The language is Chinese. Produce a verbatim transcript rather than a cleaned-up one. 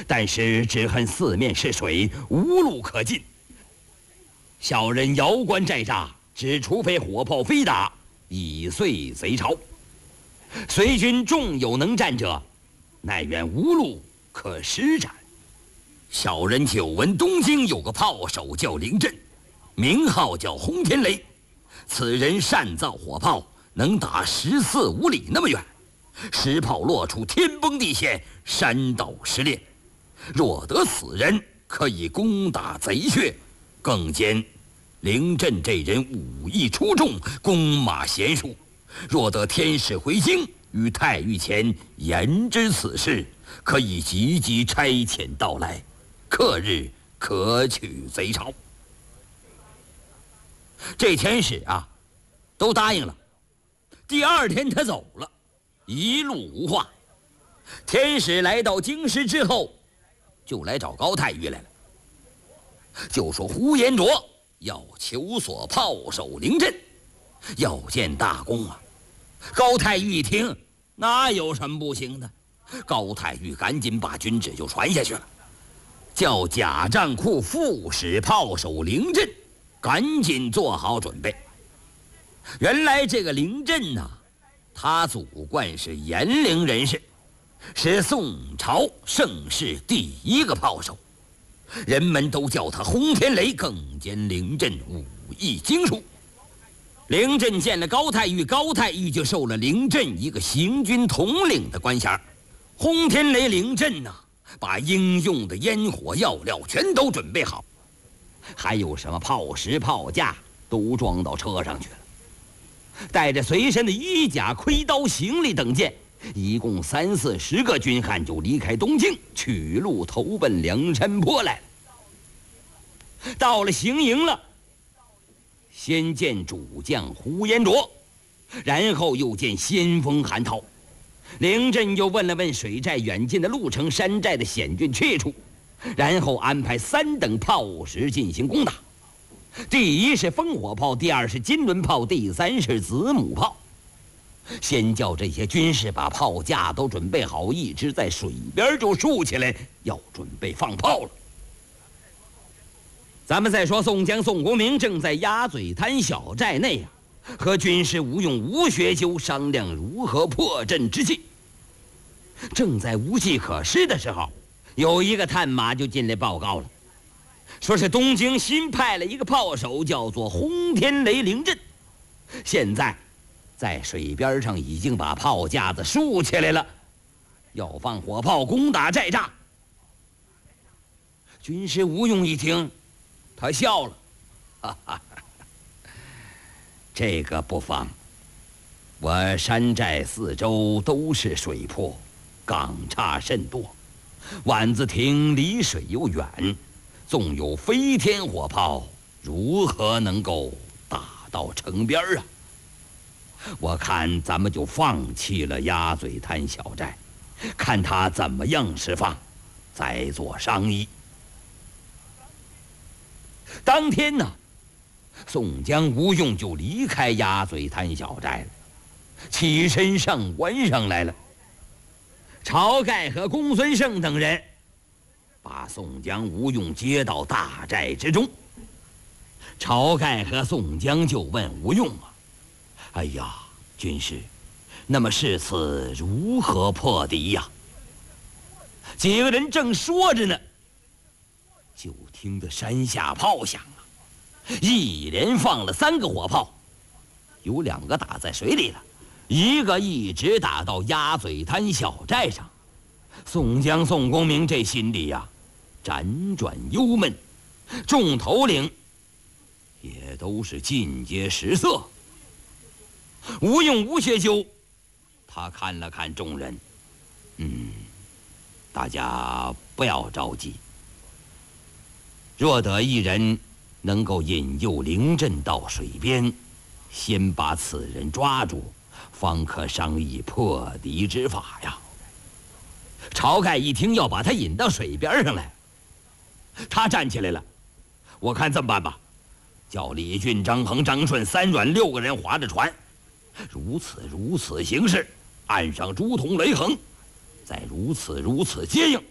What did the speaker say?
但是只恨四面是水，无路可进。小人遥观寨栅，只除非火炮飞打，以遂贼巢。随军众有能战者，奈远无路可施展。小人久闻东京有个炮手叫凌震，名号叫轰天雷。此人善造火炮，能打十四五里那么远，石炮落处天崩地陷，山倒石裂。若得此人，可以攻打贼穴。更兼凌震这人武艺出众，弓马娴熟。若得天使回京，与太尉前言之此事，可以急急差遣到来，刻日可取贼巢。这天使啊，都答应了。第二天他走了，一路无话。天使来到京师之后，就来找高太尉来了，就说呼延灼要求索炮手凌震，要见大功啊。高太尉一听，那有什么不行的？高太尉赶紧把军旨就传下去了，叫贾战库副使炮手凌震赶紧做好准备。原来这个凌震呐、啊，他祖贯是延陵人士，是宋朝盛世第一个炮手，人们都叫他轰天雷，更兼凌震武艺精熟。凌震见了高太尉，高太尉就授了凌震一个行军统领的官衔。轰天雷凌震呐、啊，把应用的烟火药料全都准备好，还有什么炮石炮架都装到车上去了，带着随身的衣甲盔刀行李等件，一共三四十个军汉就离开东京，取路投奔梁山泊来了。到了行营了，先见主将呼延灼，然后又见先锋韩涛。凌震又问了问水寨远近的路程、山寨的险峻去处，然后安排三等炮石进行攻打。第一是烽火炮，第二是金轮炮，第三是子母炮。先叫这些军士把炮架都准备好，一直在水边就竖起来，要准备放炮了。咱们再说宋江宋公明正在鸭嘴滩小寨内啊，和军师吴用、吴学究商量如何破阵之计。正在无计可施的时候，有一个探马就进来报告了，说是东京新派了一个炮手，叫做轰天雷凌震，现在在水边上已经把炮架子竖起来了，要放火炮攻打寨栅。军师吴用一听，他笑了，哈哈，这个不妨。我山寨四周都是水泊，港岔甚多，宛子亭离水又远，纵有飞天火炮，如何能够打到城边啊？我看咱们就放弃了鸭嘴滩小寨，看他怎么样释放，再做商议。当天呢，宋江、吴用就离开鸭嘴滩小寨了，起身上关上来了。晁盖和公孙胜等人把宋江、吴用接到大寨之中。晁盖和宋江就问吴用啊：“哎呀，军师，那么是此如何破敌呀？”几个人正说着呢，就听得山下炮响啊，一连放了三个火炮，有两个打在水里了，一个一直打到鸭嘴滩小寨上。宋江、宋公明这心里呀、啊，辗转忧闷，众头领也都是尽皆失色。吴用、吴学究，他看了看众人，嗯，大家不要着急。若得一人能够引诱凌震到水边，先把此人抓住，方可商议破敌之法呀。晁盖一听要把他引到水边上来，他站起来了。我看这么办吧，叫李俊、张衡、张顺、三阮六个人划着船，如此如此行事，岸上如同雷横，再如此如此接应，